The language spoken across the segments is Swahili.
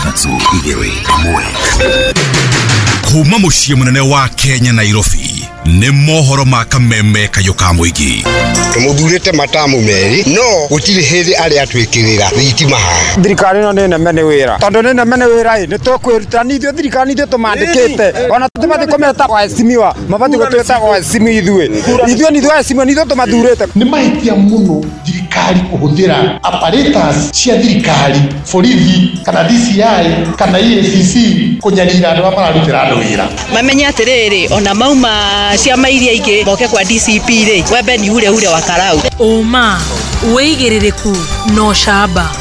Kuma muciĩ munene wa Kenya Nairobi nĩ mohoro ma kameme kayo ka mũingĩ. Tumuthurĩte matamu meri no gũtirĩ hĩndĩ arĩa twĩkĩrĩra thitima haha. Thirikari no nĩ neme nĩ wĩra. Tondũ nĩ neme nĩ wĩra nĩ tũkwĩruta nithio thirikari nithio tũmandĩkĩte. Ona tũbati kũmeta waheshimiwa mabati gũtwĩta waheshimiwa ithuĩ nithio waheshimiwa nithio tũmathurĩte. Nĩ mahĩtia mũno thirikari kũhũthĩra apparatus cia thirikari, borithi kana DCI kana EACC kũnyarira andũ mararutĩra andũ wĩra. Mamenye atĩrĩrĩ ona mauma ciama iria ingĩ moke kwa DCP rĩ wembe ni ure wa karau. Oma weigĩrĩrĩku no shamba.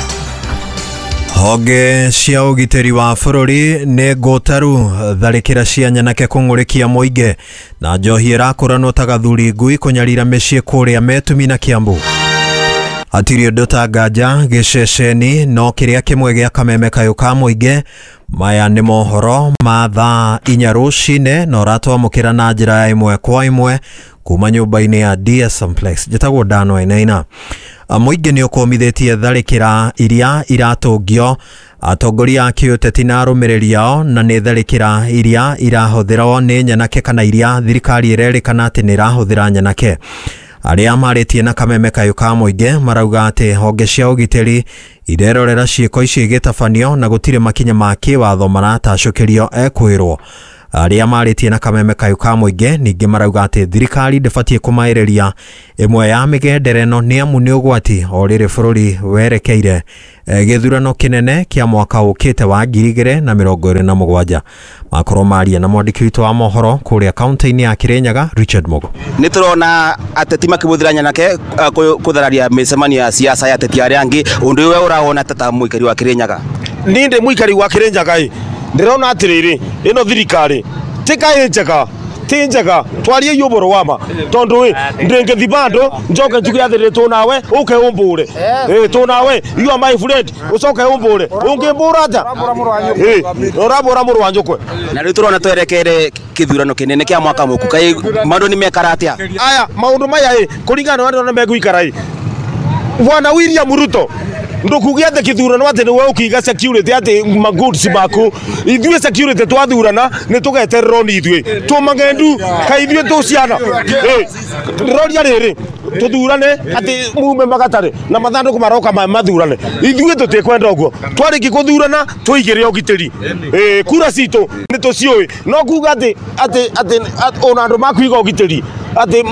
Honge cia ũgitĩri wa bũrũri nĩ ngũtaru tharĩkĩra cia nyanake kũng'ũrĩkia mũingĩ na njohi ĩrakũranwo ta gathuri ngui kũnyarira mĩciĩ kũrĩa Metumi na Kiambu. Hatirĩ ũndũ ta nganja gĩceceni no kĩrĩa kĩmwe gĩa kameme kayo ka mũingĩ. Maya nĩ mohoro ma thaa 4 rũcinĩ na ũratwamũkĩra na njĩra ya ĩmwe kwa ĩmwe kuma nyũmba-inĩ ya DS Simplex. Njĩtagwo Dan Wainaina. Mũingĩ nĩ ũkũmithĩtie tharĩkĩra iria iratũngio atongoria a kĩũteti na arũmĩrĩri ao na nĩ tharĩkĩra iria irahũthĩrwo nĩ nyanake kana iria thirikari ĩrerĩkana atĩ nĩ irahũthĩra nyanake. Arĩa marĩtie na kameme kayo ka mũingĩ marauga atĩ honge cia ũgitĩri irerorera ciĩko ici igĩtabanio na gũtirĩ makinya ma kĩwatho maratacũkĩrio ekwĩrwo. Arĩa marĩtie na kameme kayo ka mũingĩ ningĩ marauga atĩ thirikari ndĩbatiĩ kũmaĩrĩria ĩmwe ya mĩgendere ĩno nĩ amu nĩ ũgwati o rĩrĩ bũrũri werekeire gĩthurano kĩnene kĩa mwaka ũkĩte wa 2027. Makorwo maria na mwandĩki witũ wa mohoro kũrĩa kaunti-inĩ ya Kĩrĩnyaga Richard Mogo. Nĩ tũrona ateti makĩbũthĩra nyanake kũthararia mĩcemanio ya siasa ya ateti arĩa angĩ. Ũndũ ũyũ ũrahona ta mũikari wa Kĩrĩnyaga. Niĩ ndĩ mũikari wa Kĩrĩnyaga ndĩrona atĩrĩrĩ ĩno thirikari ti njega twarie yũboro wama tondu ndĩngĩthiba andũ njoke njuge atĩrĩrĩ tũ nawe ũke ũmbũre tũ nawe you are my friend ũcoke ũmbũre ũngĩmbũra nja ũrabũra mũrũ wa njũkwe. Na rĩu tũrona twerekeire kĩthurano kĩnene kĩa mwaka mũku kaĩ maũndũ nĩ mekara atĩa? Aya maũndũ maya kũringana na megũikara Bwana William Ruto ndukuge atĩ kĩthurano atĩ nĩwe ũkiga security atĩ magoods maku ithuĩ security twathurana nĩ tũgetererwo ni ithuĩ tũmagendu ka ithuĩ tũciana roria rĩrĩ tuthurane atĩ mume magatare na mathandũkũ maroka mathurane ithuĩ tũtikwenda ũguo twarĩki kũthurana tũigĩre ũgitĩri kura citũ nĩ tũciũĩ no kuga atĩ ona andũ makuiga ũgitĩri atĩ